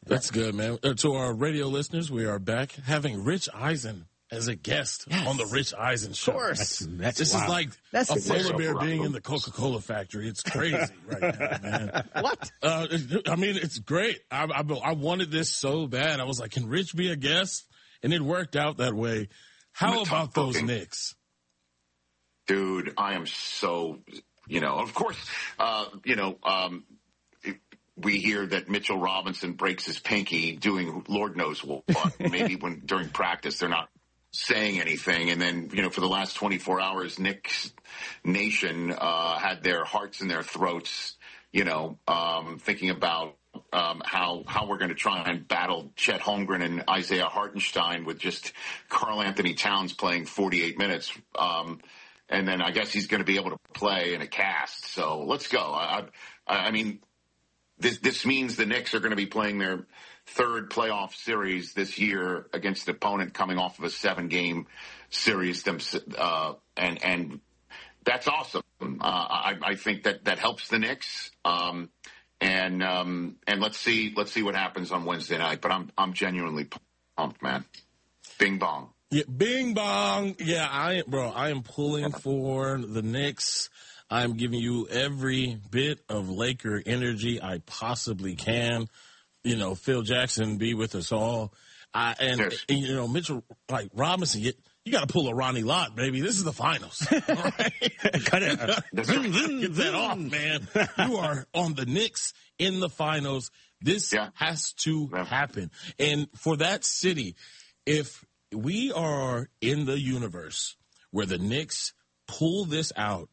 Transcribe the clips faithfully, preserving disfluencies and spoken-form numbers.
That's good, man. Uh, to our radio listeners, we are back having Rich Eisen as a guest yes. on the Rich Eisen Show. Of course. That's, that's this wild. is like that's a polar bear being in the Coca-Cola factory. It's crazy right now, man. What? Uh, I mean, it's great. I, I, I wanted this so bad. I was like, can Rich be a guest? And it worked out that way. How about those Knicks? Dude, I am so, you know, of course, uh, you know, um, we hear that Mitchell Robinson breaks his pinky doing Lord knows what. Maybe when during practice they're not saying anything. And then, you know, for the last twenty-four hours, Knicks Nation uh, had their hearts in their throats, you know, um, thinking about um, how how we're going to try and battle Chet Holmgren and Isaiah Hartenstein with just Karl Anthony Towns playing forty-eight minutes. Um, and then I guess he's going to be able to play in a cast. So let's go. I, I, I mean, This this means the Knicks are going to be playing their third playoff series this year against an opponent coming off of a seven-game series, them, uh, and and that's awesome. Uh, I, I think that, that helps the Knicks, um, and um, and let's see let's see what happens on Wednesday night. But I'm I'm genuinely pumped, man. Bing bong. Yeah, bing bong. Yeah, I bro, I am pulling for the Knicks. I'm giving you every bit of Laker energy I possibly can. You know, Phil Jackson be with us all. I, and, yes. and, you know, Mitchell, like Robinson, you, you got to pull a Ronnie Lott, baby. This is the finals. All right? Cut it. Get that off, man. You are on the Knicks in the finals. This yeah. has to yeah. happen. And for that city, if we are in the universe where the Knicks pull this out,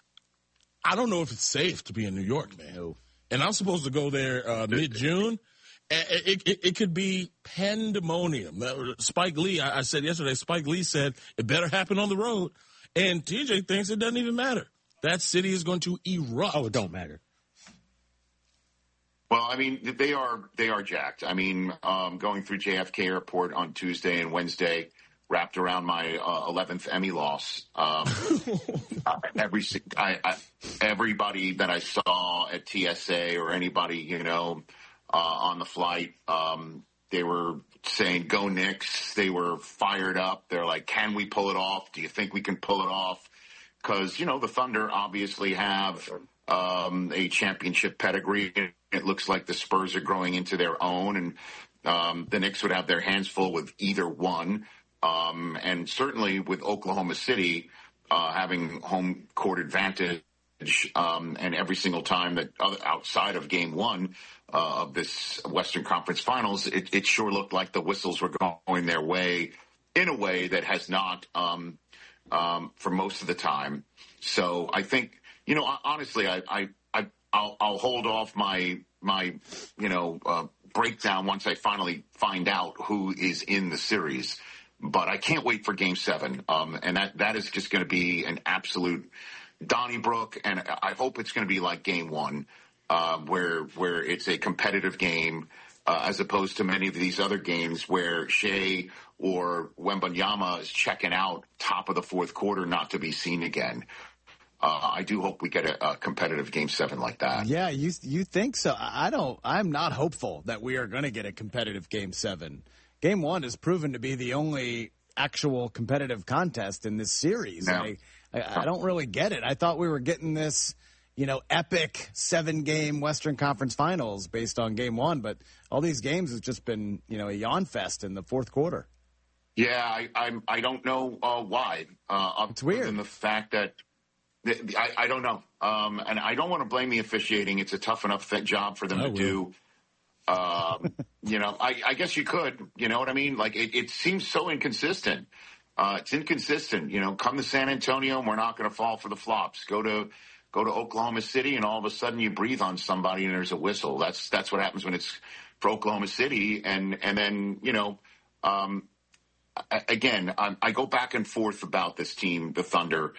I don't know if it's safe to be in New York, man. And I'm supposed to go there uh, mid-June. It, it, it could be pandemonium. Spike Lee, I, I said yesterday, Spike Lee said it better happen on the road. And T J thinks it doesn't even matter. That city is going to erupt. Oh, it don't matter. Well, I mean, they are they are jacked. I mean, um, going through J F K Airport on Tuesday and Wednesday, wrapped around my uh, eleventh Emmy loss. Um, every I, I, everybody that I saw at T S A or anybody, you know, uh, on the flight, um, they were saying, go Knicks. They were fired up. They're like, can we pull it off? Do you think we can pull it off? Because, you know, the Thunder obviously have um, a championship pedigree. It looks like the Spurs are growing into their own, and um, the Knicks would have their hands full with either one. Um, and certainly with Oklahoma City uh, having home court advantage, um, and every single time that other, outside of game one uh, of this Western Conference Finals, it, it sure looked like the whistles were going their way in a way that has not um, um, for most of the time. So I think, you know, honestly, I, I, I I'll, I'll hold off my my you know uh, breakdown once I finally find out who is in the series. But I can't wait for Game Seven, um, and that that is just going to be an absolute Donnybrook, and I hope it's going to be like Game One, uh, where where it's a competitive game, uh, as opposed to many of these other games where Shea or Wembanyama is checking out top of the fourth quarter, not to be seen again. Uh, I do hope we get a, a competitive Game Seven like that. Yeah, you you think so? I don't. I'm not hopeful that we are going to get a competitive Game Seven. Game one has proven to be the only actual competitive contest in this series. No. I, I, I don't really get it. I thought we were getting this, you know, epic seven-game Western Conference Finals based on game one, but all these games have just been, you know, a yawn fest in the fourth quarter. Yeah, I I'm, I don't know uh, why. Uh, it's weird. Other than the fact that I, I don't know, um, and I don't want to blame the officiating. It's a tough enough th- job for them I to will. do. Um, you know, I, I guess you could, you know what I mean? Like, it, it seems so inconsistent. Uh, it's inconsistent. You know, come to San Antonio and we're not going to fall for the flops. Go to, go to Oklahoma City and all of a sudden you breathe on somebody and there's a whistle. That's, that's what happens when it's for Oklahoma City. And, and then, you know, um, again, I, I go back and forth about this team, the Thunder,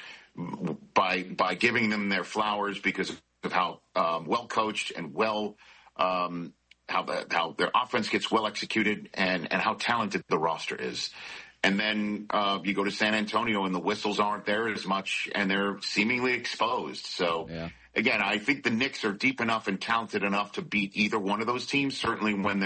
by, by giving them their flowers because of how, um, well coached and well, um, how the, how their offense gets well executed and, and how talented the roster is. And then uh, you go to San Antonio and the whistles aren't there as much and they're seemingly exposed. So, yeah. Again, I think the Knicks are deep enough and talented enough to beat either one of those teams, certainly when they're